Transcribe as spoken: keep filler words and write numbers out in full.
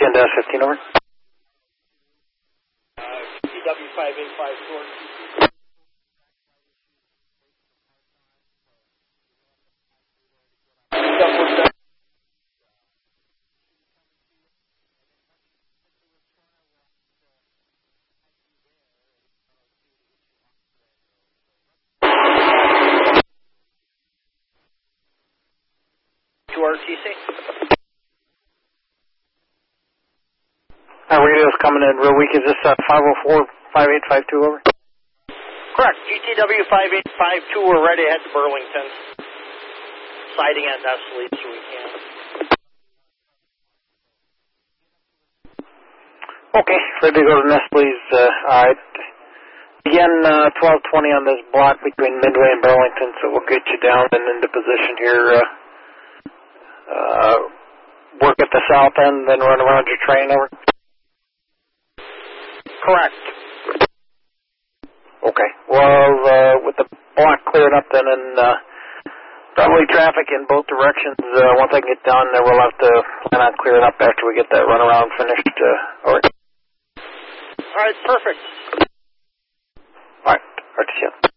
ten dash fifteen, over. G T W five eight five two. To R T C. Our radio's coming in real weak. Is this uh, five oh four, five eight five two, over? Correct. G T W five eight five two, we're ready to head to Burlington. Sighting at Nestle, so we can. Okay, ready to go to Nestle's. Uh, all right. Again, uh, twelve twenty on this block between Midway and Burlington, so we'll get you down and into position here. Uh, uh, work at the south end, then run around your train, over. Correct. Okay. Well, uh, with the block cleared up, then, and uh, probably traffic in both directions. Uh, once I get down there, we'll have to plan on clearing up after we get that runaround finished. Uh, all right. All right, perfect. All right. R T C.